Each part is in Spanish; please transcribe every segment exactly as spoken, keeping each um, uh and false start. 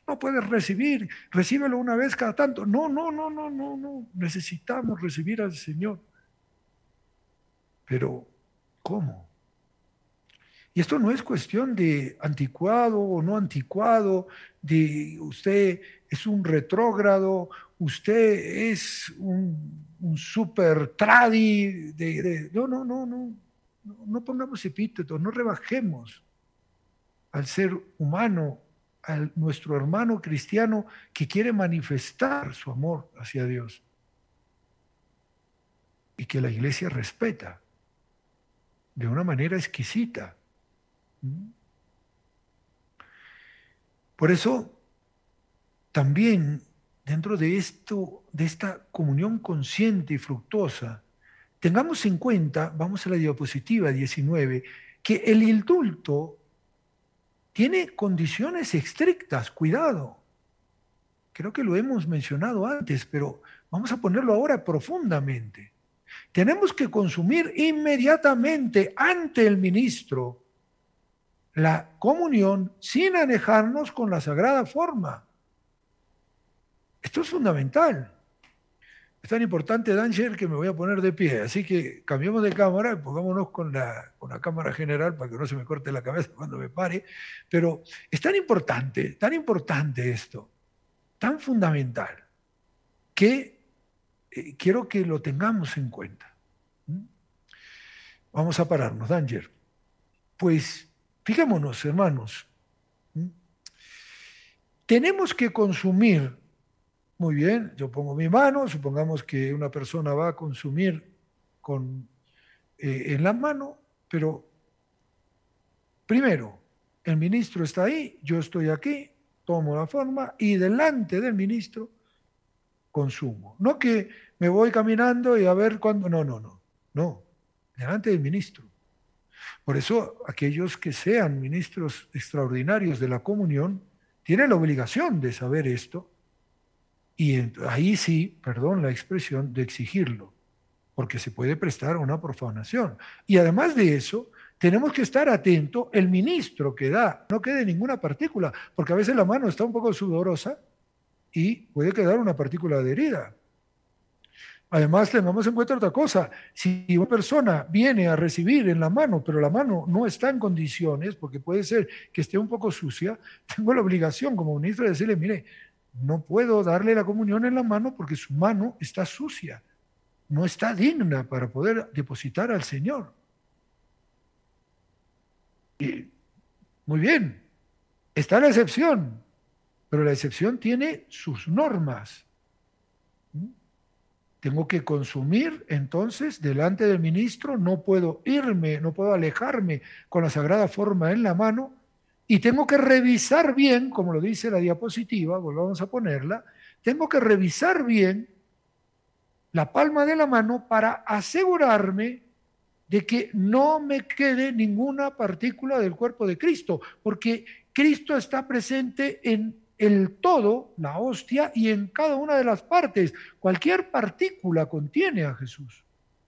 no puedes recibir, recíbelo una vez cada tanto. No, no, no, no, no, no. Necesitamos recibir al Señor. Pero, ¿cómo? Y esto no es cuestión de anticuado o no anticuado, de usted es un retrógrado, usted es un, un super tradi, de, de- no, no, no, no, no, no pongamos epítetos, no rebajemos al ser humano, a nuestro hermano cristiano que quiere manifestar su amor hacia Dios y que la iglesia respeta de una manera exquisita. ¿Mm? Por eso, también dentro de esto, de esta comunión consciente y fructuosa, tengamos en cuenta, vamos a la diapositiva diecinueve, que el indulto tiene condiciones estrictas, cuidado. Creo que lo hemos mencionado antes, pero vamos a ponerlo ahora profundamente. Tenemos que consumir inmediatamente ante el ministro la comunión sin anejarnos con la sagrada forma. Esto es fundamental. Es tan importante, Danger, que me voy a poner de pie. Así que cambiemos de cámara y pongámonos con la, con la cámara general para que no se me corte la cabeza cuando me pare. Pero es tan importante, tan importante esto, tan fundamental, que eh, quiero que lo tengamos en cuenta. ¿Mm? Vamos a pararnos, Danger. Pues fijémonos, hermanos. ¿Mm? Tenemos que consumir. Muy bien, yo pongo mi mano, supongamos que una persona va a consumir con, eh, en la mano, pero primero, el ministro está ahí, yo estoy aquí, tomo la forma y delante del ministro consumo. No que me voy caminando y a ver cuándo, no, no, no, no, delante del ministro. Por eso aquellos que sean ministros extraordinarios de la comunión tienen la obligación de saber esto. Y ahí sí, perdón la expresión, de exigirlo, porque se puede prestar a una profanación. Y además de eso, tenemos que estar atentos, el ministro que da, no quede ninguna partícula, porque a veces la mano está un poco sudorosa y puede quedar una partícula adherida. Además, tengamos en cuenta otra cosa, si una persona viene a recibir en la mano, pero la mano no está en condiciones, porque puede ser que esté un poco sucia, tengo la obligación como ministro de decirle, mire, no puedo darle la comunión en la mano porque su mano está sucia, no está digna para poder depositar al Señor. Y, muy bien, está la excepción, pero la excepción tiene sus normas. ¿Mm? Tengo que consumir entonces delante del ministro, no puedo irme, no puedo alejarme con la sagrada forma en la mano y tengo que revisar bien, como lo dice la diapositiva, volvamos a ponerla, tengo que revisar bien la palma de la mano para asegurarme de que no me quede ninguna partícula del cuerpo de Cristo, porque Cristo está presente en el todo, la hostia, y en cada una de las partes. Cualquier partícula contiene a Jesús.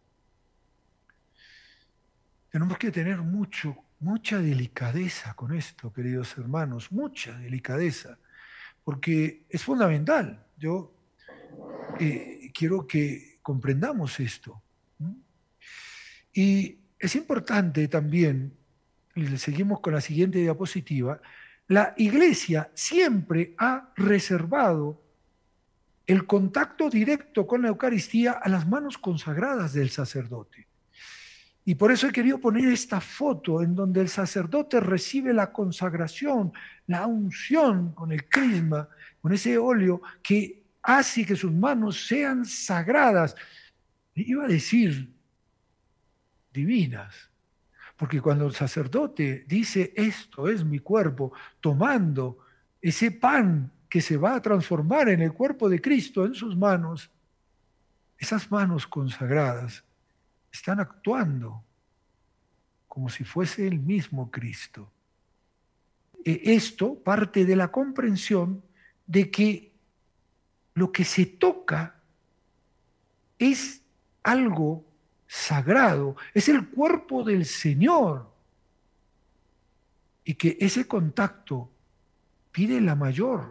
Tenemos que tener mucho, mucha delicadeza con esto, queridos hermanos, mucha delicadeza, porque es fundamental. Yo eh, quiero que comprendamos esto. ¿Mm? Y es importante también, y le seguimos con la siguiente diapositiva, la iglesia siempre ha reservado el contacto directo con la Eucaristía a las manos consagradas del sacerdote. Y por eso he querido poner esta foto en donde el sacerdote recibe la consagración, la unción con el crisma, con ese óleo que hace que sus manos sean sagradas. Iba a decir divinas, porque cuando el sacerdote dice esto es mi cuerpo, tomando ese pan que se va a transformar en el cuerpo de Cristo en sus manos, esas manos consagradas están actuando como si fuese el mismo Cristo. Esto parte de la comprensión de que lo que se toca es algo sagrado, es el cuerpo del Señor, y que ese contacto pide la mayor